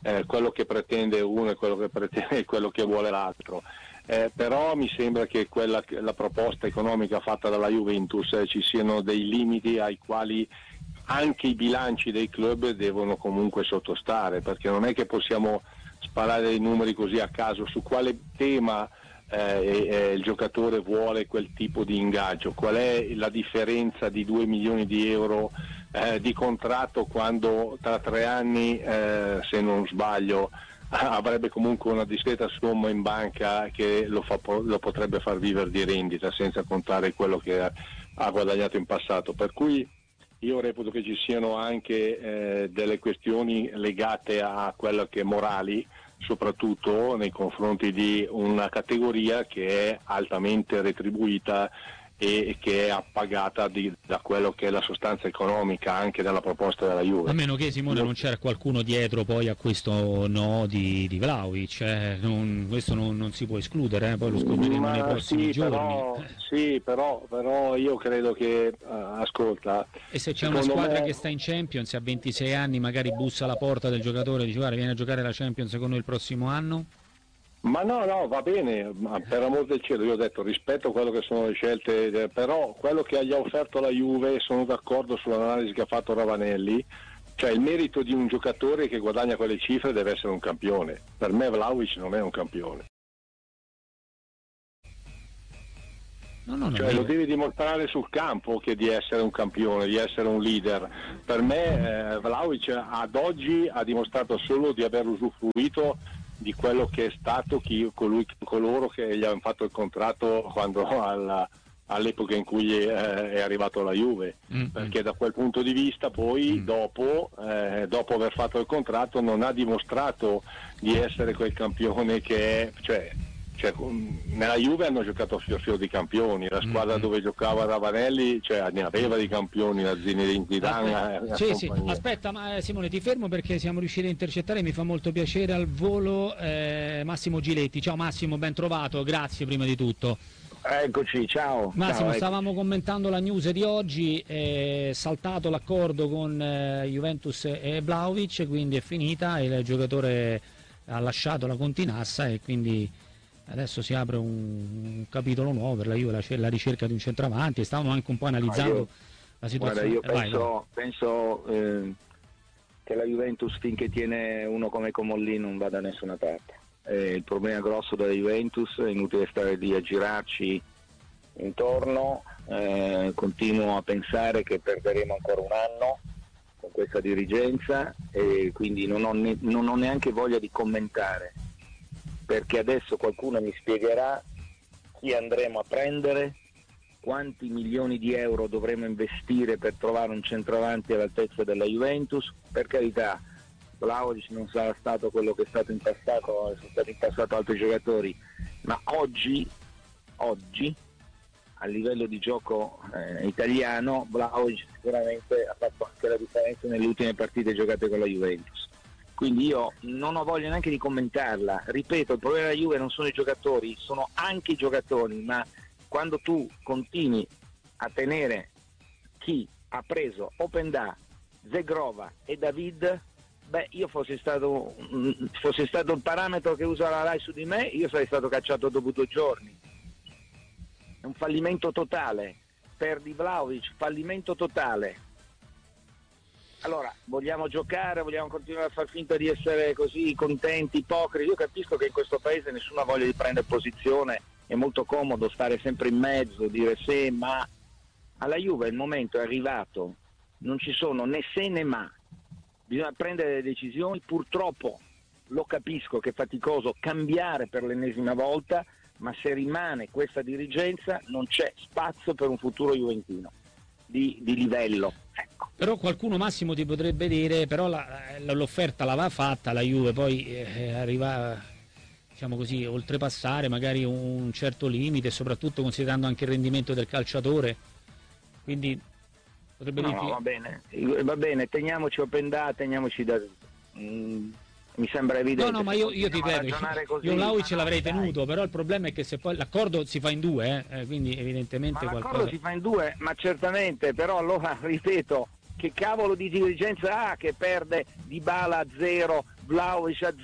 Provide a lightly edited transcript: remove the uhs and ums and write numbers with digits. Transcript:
quello che pretende uno e quello che pretende e quello che vuole l'altro. Però mi sembra che la proposta economica fatta dalla Juventus ci siano dei limiti ai quali anche i bilanci dei club devono comunque sottostare, perché non è che possiamo sparare dei numeri così a caso su quale tema il giocatore vuole quel tipo di ingaggio, qual è la differenza di 2 milioni di euro di contratto quando tra 3 anni, se non sbaglio, avrebbe comunque una discreta somma in banca che lo potrebbe far vivere di rendita, senza contare quello che ha guadagnato in passato. Per cui io reputo che ci siano anche delle questioni legate a quello che morali, soprattutto nei confronti di una categoria che è altamente retribuita e che è appagata da quello che è la sostanza economica anche dalla proposta della Juve. A meno che, Simone, non c'era qualcuno dietro poi a questo no di Vlahovic, questo non si può escludere, poi lo scopriremo nei prossimi giorni. Sì, però io credo che, ascolta... E se c'è una squadra che sta in Champions e a 26 anni magari bussa alla porta del giocatore e dice guarda vieni a giocare la Champions con noi il prossimo anno? Ma no, va bene, ma per amor del cielo, io ho detto rispetto a quello che sono le scelte, però quello che gli ha offerto la Juve, sono d'accordo sull'analisi che ha fatto Ravanelli, cioè il merito di un giocatore che guadagna quelle cifre deve essere un campione. Per me Vlahovic non è un campione. Lo devi dimostrare sul campo che di essere un campione, di essere un leader. Per me Vlahovic ad oggi ha dimostrato solo di aver usufruito di quello che è stato coloro che gli hanno fatto il contratto quando all'epoca in cui è arrivato alla Juve, perché da quel punto di vista poi dopo aver fatto il contratto non ha dimostrato di essere quel campione che è, cioè nella Juve hanno giocato a fior di campioni, la squadra dove giocava Ravanelli ne aveva di campioni, la Zinedine Zidane. Sì. Aspetta, Simone, ti fermo perché siamo riusciti a intercettare, mi fa molto piacere al volo Massimo Giletti. Ciao Massimo, ben trovato, grazie prima di tutto. Eccoci, ciao. Massimo, ciao, stavamo commentando la news di oggi, è saltato l'accordo con Juventus e Vlahovic, quindi è finita, il giocatore ha lasciato la Continassa e quindi adesso si apre un capitolo nuovo per la Juve, la ricerca di un centravanti. Stavamo anche un po' analizzando la situazione. Guarda, io penso che la Juventus, finché tiene uno come Comolli, non va da nessuna parte. Il problema grosso della Juventus, è inutile stare lì a girarci intorno, continuo a pensare che perderemo ancora un anno con questa dirigenza e quindi non ho neanche voglia di commentare, perché adesso qualcuno mi spiegherà chi andremo a prendere, quanti milioni di euro dovremo investire per trovare un centravanti all'altezza della Juventus. Per carità, Vlahovic non sarà stato quello che è stato in passato, sono stati in passato altri giocatori, ma oggi a livello di gioco italiano Vlahovic sicuramente ha fatto anche la differenza nelle ultime partite giocate con la Juventus. Quindi io non ho voglia neanche di commentarla, ripeto, il problema della Juve non sono i giocatori, sono anche i giocatori, ma quando tu continui a tenere chi ha preso Openda, Zegrova e David, io fossi stato il parametro che usa la Rai su di me, io sarei stato cacciato dopo 2 giorni. È un fallimento totale, perdi Vlahovic, fallimento totale. Allora, vogliamo giocare, vogliamo continuare a far finta di essere così contenti, ipocriti? Io capisco che in questo paese nessuno ha voglia di prendere posizione, è molto comodo stare sempre in mezzo, dire se, ma alla Juve il momento è arrivato, non ci sono né se né ma, bisogna prendere le decisioni, purtroppo lo capisco che è faticoso cambiare per l'ennesima volta, ma se rimane questa dirigenza non c'è spazio per un futuro juventino di livello. Ecco. Però qualcuno, Massimo, ti potrebbe dire però l'offerta l'aveva fatta la Juve, poi arriva, diciamo così, oltrepassare magari un certo limite, soprattutto considerando anche il rendimento del calciatore, quindi potrebbe va bene, teniamoci Openda, teniamoci da mi sembra evidente. No, ma io ti ripeto, io Vlahovic l'avrei tenuto, però il problema è che se poi l'accordo si fa in 2, quindi evidentemente l'accordo si fa in 2, ma certamente, però allora ripeto, che cavolo di dirigenza ha che perde Dybala a 0, Vlahovic a